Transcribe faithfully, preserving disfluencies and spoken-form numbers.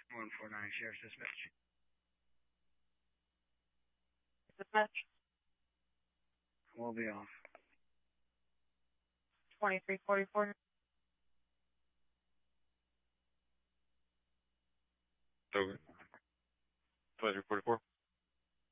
one four nine, Sheriff's Dispatch. Dispatch. We'll be off. twenty-three forty-four. Over. twenty-three forty-four.